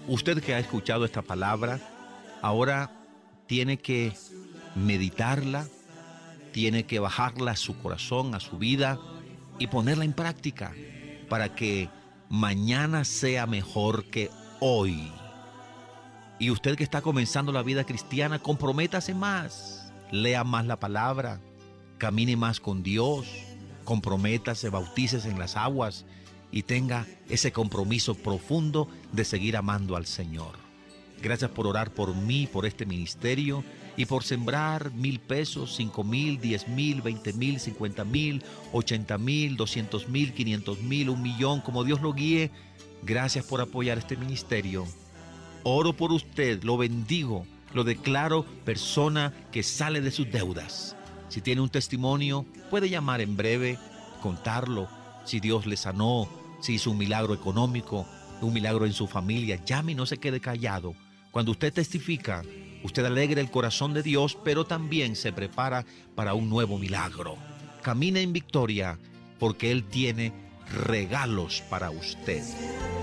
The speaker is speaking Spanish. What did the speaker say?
Usted que ha escuchado esta palabra, ahora tiene que meditarla, tiene que bajarla a su corazón, a su vida y ponerla en práctica para que mañana sea mejor que hoy. Y usted que está comenzando la vida cristiana, comprométase más, lea más la palabra, camine más con Dios, comprométase, bautícese en las aguas y tenga ese compromiso profundo de seguir amando al Señor. Gracias por orar por mí, por este ministerio y por sembrar 1,000 pesos, 5,000, 10,000, 20,000, 50,000, 80,000, 200,000, 500,000, 1,000,000, como Dios lo guíe. Gracias por apoyar este ministerio. Oro por usted, lo bendigo, lo declaro persona que sale de sus deudas. Si tiene un testimonio, puede llamar en breve, contarlo. Si Dios le sanó, si hizo un milagro económico, un milagro en su familia, llame y no se quede callado. Cuando usted testifica, usted alegra el corazón de Dios, pero también se prepara para un nuevo milagro. Camine en victoria, porque Él tiene regalos para usted.